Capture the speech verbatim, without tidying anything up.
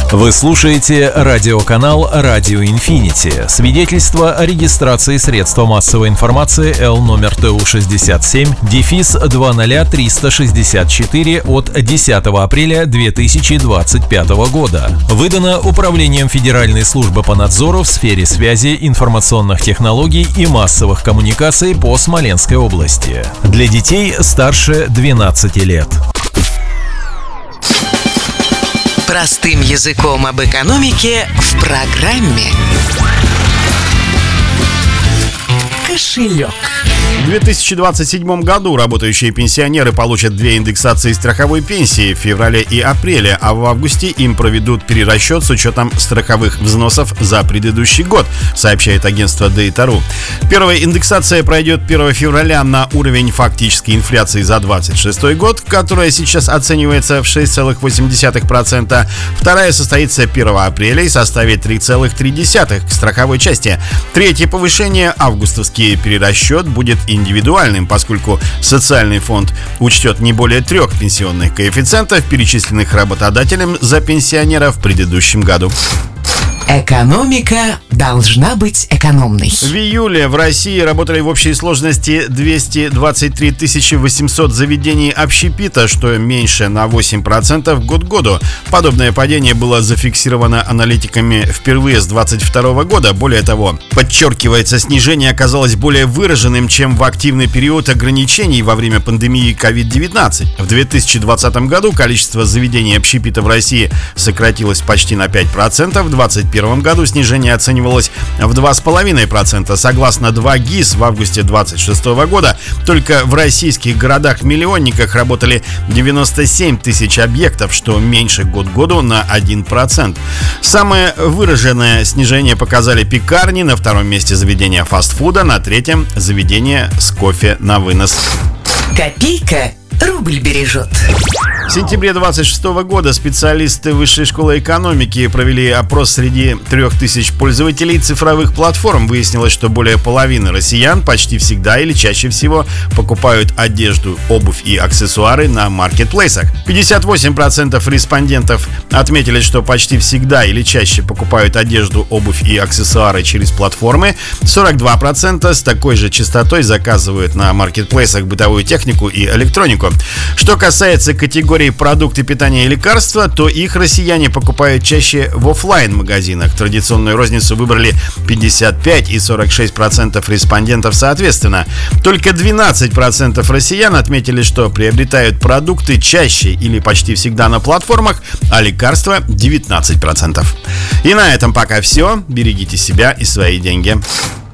Вы слушаете радиоканал «Радио Инфинити». Свидетельство о регистрации средства массовой информации Л номер Т У шестьдесят семь дефис два ноль триста шестьдесят четыре от десятого апреля две тысячи двадцать пятого года. Выдано Управлением Федеральной службы по надзору в сфере связи, информационных технологий и массовых коммуникаций по Смоленской области. Для детей старше двенадцати лет. Простым языком об экономике в программе «Кошелек». В две тысячи двадцать седьмом году работающие пенсионеры получат две индексации страховой пенсии в феврале и апреле, а в августе им проведут перерасчет с учетом страховых взносов за предыдущий год, сообщает агентство Data.ru. Первая индексация пройдет первого февраля на уровень фактической инфляции за двадцать шестой год, которая сейчас оценивается в шесть целых восемь десятых процента. Вторая состоится первого апреля и составит три целых три десятых процента к страховой части. Третье повышение, августовский перерасчет, будет индивидуальным, поскольку социальный фонд учтет не более трех пенсионных коэффициентов, перечисленных работодателем за пенсионера в предыдущем году. Экономика должна быть экономной. В июле в России работали в общей сложности двести двадцать три тысячи восемьсот заведений общепита, что меньше на восемь процентов год к году. Подобное падение было зафиксировано аналитиками впервые с двадцать второго года. Более того, подчеркивается, снижение оказалось более выраженным, чем в активный период ограничений во время пандемии ковид девятнадцать. В две тысячи двадцатом году количество заведений общепита в России сократилось почти на пять процентов. В две тысячи двадцать первом году снижение оценивалось в два целых пять десятых процента. Согласно два ГИС, в августе две тысячи двадцать шестого года только в российских городах-миллионниках работали девяносто семь тысяч объектов, что меньше год к году на один процент. Самое выраженное снижение показали пекарни, на втором месте заведения фастфуда, на третьем заведения с кофе на вынос. Копейка рубль бережет. В сентябре две тысячи двадцать шестого года специалисты Высшей школы экономики провели опрос среди трех тысяч пользователей цифровых платформ. Выяснилось, что более половины россиян почти всегда или чаще всего покупают одежду, обувь и аксессуары на маркетплейсах. пятьдесят восемь процентов респондентов отметили, что почти всегда или чаще покупают одежду, обувь и аксессуары через платформы. сорок два процента с такой же частотой заказывают на маркетплейсах бытовую технику и электронику. Что касается категории продукты питания и лекарства, то их россияне покупают чаще в офлайн-магазинах. Традиционную розницу выбрали пятьдесят пять и сорок шесть процентов респондентов соответственно. Только двенадцать процентов россиян отметили, что приобретают продукты чаще или почти всегда на платформах, а лекарства девятнадцать процентов. И на этом пока все. Берегите себя и свои деньги.